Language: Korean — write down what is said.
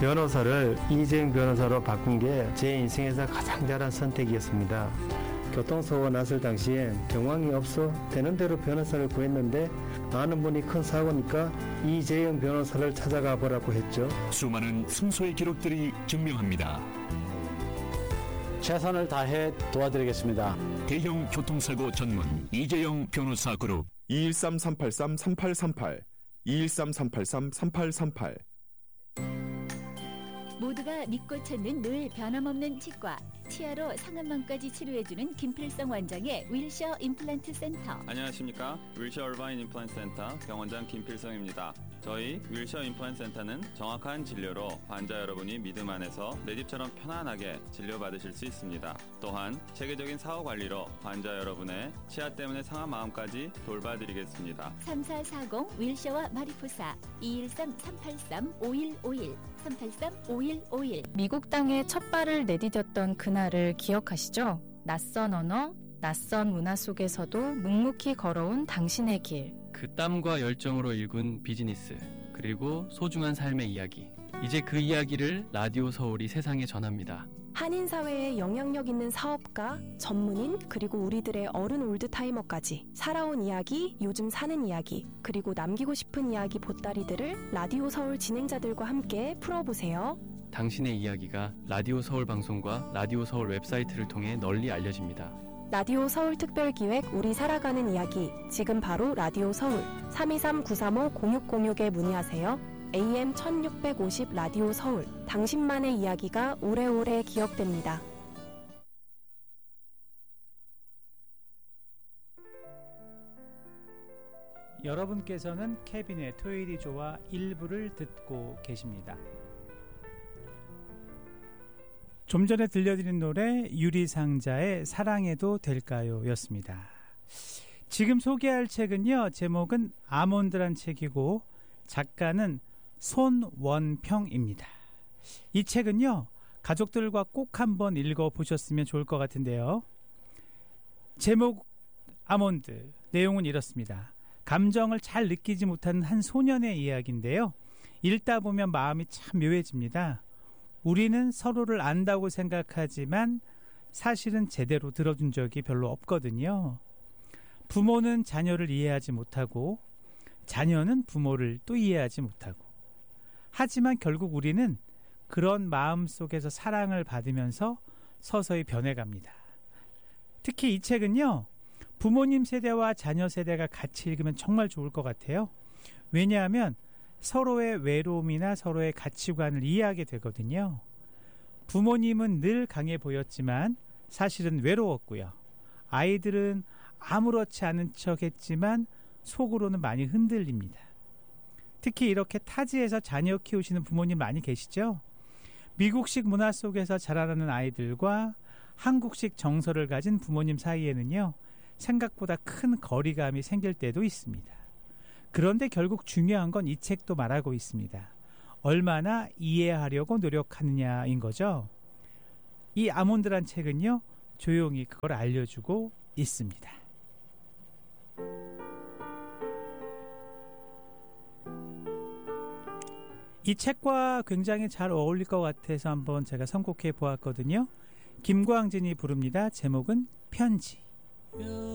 변호사를 이재용 변호사로 바꾼 게 제 인생에서 가장 잘한 선택이었습니다. 교통사고가 났을 당시엔 정황이 없어 되는 대로 변호사를 구했는데 아는 분이 큰 사고니까 이재용 변호사를 찾아가 보라고 했죠. 수많은 승소의 기록들이 증명합니다. 최선을 다해 도와드리겠습니다. 대형 교통사고 전문 이재용 변호사 그룹 213-383-3838 213-383-3838 모두가 믿고 찾는 늘 변함없는 치과 치아로 상안망까지 치료해주는 김필성 원장의 윌셔 임플란트 센터. 안녕하십니까. 윌셔 얼바인 임플란트 센터 병원장 김필성입니다. 저희 윌셔 임플란트 센터는 정확한 진료로 환자 여러분이 믿음 안에서 내 집처럼 편안하게 진료받으실 수 있습니다. 또한 체계적인 사후 관리로 환자 여러분의 치아 때문에 상한 마음까지 돌봐드리겠습니다. 3440 윌셔와 마리포사 213-383-5151 383-5151. 미국 땅에 첫 발을 내디뎠던 그날을 기억하시죠? 낯선 언어, 낯선 문화 속에서도 묵묵히 걸어온 당신의 길. 그 땀과 열정으로 일군 비즈니스, 그리고 소중한 삶의 이야기. 이제 그 이야기를 라디오 서울이 세상에 전합니다. 한인 사회에 영향력 있는 사업가, 전문인, 그리고 우리들의 어른 올드타이머까지 살아온 이야기, 요즘 사는 이야기, 그리고 남기고 싶은 이야기 보따리들을 라디오 서울 진행자들과 함께 풀어보세요. 당신의 이야기가 라디오 서울 방송과 라디오 서울 웹사이트를 통해 널리 알려집니다. 라디오 서울 특별기획 우리 살아가는 이야기, 지금 바로 라디오 서울 323-935-0606에 문의하세요. AM 1650 라디오 서울, 당신만의 이야기가 오래오래 기억됩니다. 여러분께서는 케빈의 토요일이 좋아 일부를 듣고 계십니다. 좀 전에 들려드린 노래 유리상자의 사랑해도 될까요? 였습니다. 지금 소개할 책은요, 제목은 아몬드란 책이고 작가는 손원평입니다. 이 책은요, 가족들과 꼭 한번 읽어보셨으면 좋을 것 같은데요. 제목 아몬드, 내용은 이렇습니다. 감정을 잘 느끼지 못하는 한 소년의 이야기인데요. 읽다 보면 마음이 참 묘해집니다. 우리는 서로를 안다고 생각하지만 사실은 제대로 들어준 적이 별로 없거든요. 부모는 자녀를 이해하지 못하고 자녀는 부모를 또 이해하지 못하고, 하지만 결국 우리는 그런 마음 속에서 사랑을 받으면서 서서히 변해갑니다. 특히 이 책은요, 부모님 세대와 자녀 세대가 같이 읽으면 정말 좋을 것 같아요. 왜냐하면 서로의 외로움이나 서로의 가치관을 이해하게 되거든요. 부모님은 늘 강해 보였지만 사실은 외로웠고요. 아이들은 아무렇지 않은 척 했지만 속으로는 많이 흔들립니다. 특히 이렇게 타지에서 자녀 키우시는 부모님 많이 계시죠? 미국식 문화 속에서 자라나는 아이들과 한국식 정서를 가진 부모님 사이에는요, 생각보다 큰 거리감이 생길 때도 있습니다. 그런데 결국 중요한 건 이 책도 말하고 있습니다. 얼마나 이해하려고 노력하느냐인 거죠. 이 아몬드란 책은요, 조용히 그걸 알려주고 있습니다. 이 책과 굉장히 잘 어울릴 것 같아서 한번 제가 선곡해 보았거든요. 김광진이 부릅니다. 제목은 편지.